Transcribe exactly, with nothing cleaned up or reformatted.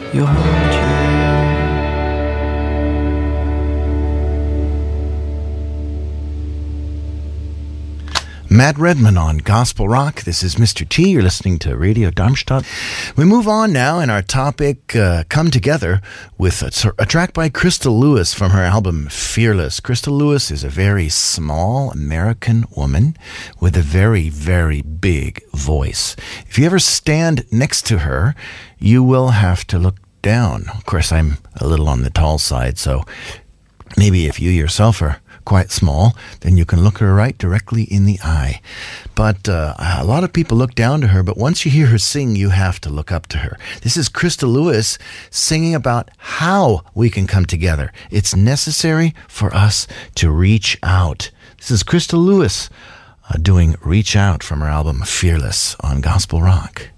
You'll hold you. Matt Redman on Gospel Rock. This is Mister T. You're listening to Radio Darmstadt. We move on now in our topic, uh, Come Together, with a, a track by Crystal Lewis from her album Fearless. Crystal Lewis is a very small American woman with a very, very big voice. If you ever stand next to her, you will have to look down. Of course, I'm a little on the tall side, so maybe if you yourself are quite small, then you can look her right directly in the eye. But uh, a lot of people look down to her, but once you hear her sing, you have to look up to her. This is Crystal Lewis singing about how we can come together. It's necessary for us to reach out. This is Crystal Lewis uh, doing Reach Out from her album Fearless on Gospel Rock.